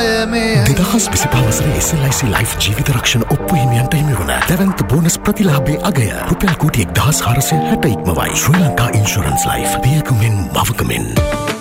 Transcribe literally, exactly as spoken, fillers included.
දෙදහස් විසිපහ වසරේ S L ආයි සී ලයිෆ් ජීවිත රක්ෂණ ඔප්පු හිමියන්ට හිමි වන දැවැන්ත බෝනස් ප්‍රතිලාභයේ අගය රුපියල් කෝටි එක්දහස් හාරසිය හැට ඉක්මවයි. ශ්‍රී ලංකා ඉන්ෂුරන්ස් ලයිෆ් පියකමින් මවකමින්.